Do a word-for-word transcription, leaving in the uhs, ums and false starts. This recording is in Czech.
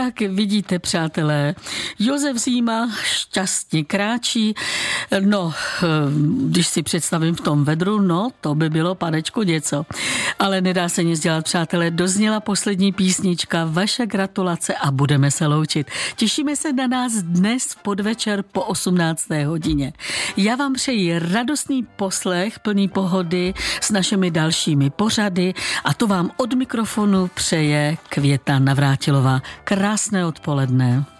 Jak vidíte, přátelé, Josef Zima šťastně kráčí. No, když si představím v tom vedru, no, to by bylo, panečku, něco. Ale nedá se nic dělat, přátelé. Dozněla poslední písnička, vaše gratulace a budeme se loučit. Těšíme se na nás dnes v podvečer po osmnácté hodině. Já vám přeji radostný poslech, plný pohody s našimi dalšími pořady a to vám od mikrofonu přeje Květa Navrátilová. Krásné odpoledne.